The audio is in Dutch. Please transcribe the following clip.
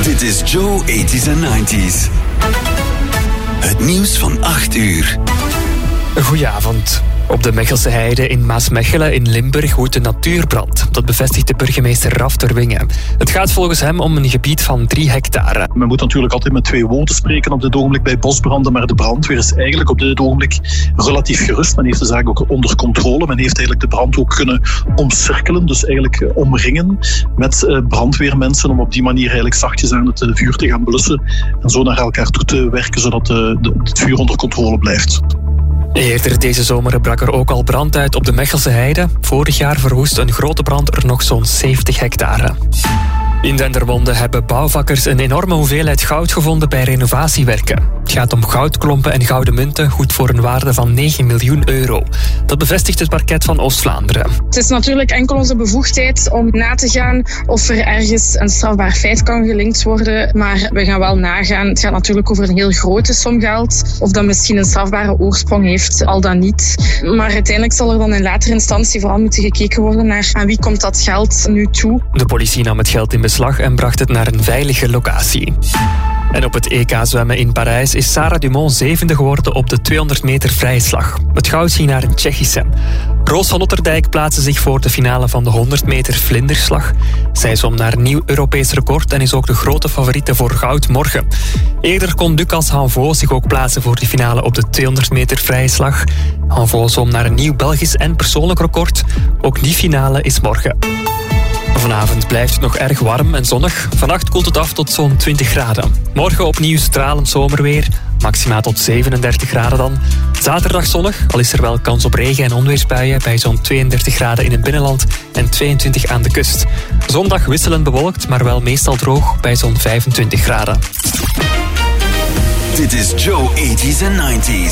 Dit is Joe 80s en 90s. Het nieuws van 8 uur. Goedenavond. Op de Mechelse Heide in Maasmechelen in Limburg woedt een natuurbrand. Dat bevestigt de burgemeester Raf Terwinge. Het gaat volgens hem om een gebied van 3 hectare. Men moet natuurlijk altijd met 2 woorden spreken op dit ogenblik bij bosbranden, maar de brandweer is eigenlijk op dit ogenblik relatief gerust. Men heeft de zaak ook onder controle. Men heeft eigenlijk de brand ook kunnen omcirkelen, dus eigenlijk omringen met brandweermensen om op die manier eigenlijk zachtjes aan het vuur te gaan blussen en zo naar elkaar toe te werken, zodat het vuur onder controle blijft. Eerder deze zomer brak er ook al brand uit op de Mechelse Heide. Vorig jaar verwoest een grote brand er nog zo'n 70 hectare. In Dendermonde hebben bouwvakkers een enorme hoeveelheid goud gevonden bij renovatiewerken. Het gaat om goudklompen en gouden munten, goed voor een waarde van 9 miljoen euro. Dat bevestigt het parket van Oost-Vlaanderen. Het is natuurlijk enkel onze bevoegdheid om na te gaan of er ergens een strafbaar feit kan gelinkt worden. Maar we gaan wel nagaan. Het gaat natuurlijk over een heel grote som geld. Of dat misschien een strafbare oorsprong heeft, al dan niet. Maar uiteindelijk zal er dan in latere instantie vooral moeten gekeken worden naar aan wie komt dat geld nu toe. De politie nam het geld in beslag en bracht het naar een veilige locatie. En op het EK zwemmen in Parijs is Sarah Dumont 7e geworden op de 200 meter vrije slag. Het goud ging naar een Tsjechische. Roos van Otterdijk plaatste zich voor de finale van de 100 meter vlinderslag. Zij zwom naar een nieuw Europees record en is ook de grote favoriete voor goud morgen. Eerder kon Lucas Hanvaux zich ook plaatsen voor de finale op de 200 meter vrije slag. Hanvaux zwom naar een nieuw Belgisch en persoonlijk record. Ook die finale is morgen. Vanavond blijft het nog erg warm en zonnig. Vannacht koelt het af tot zo'n 20 graden. Morgen opnieuw stralend zomerweer. Maxima tot 37 graden dan. Zaterdag zonnig, al is er wel kans op regen- en onweersbuien bij zo'n 32 graden in het binnenland en 22 aan de kust. Zondag wisselend bewolkt, maar wel meestal droog bij zo'n 25 graden. Dit is Joe 80s en 90s.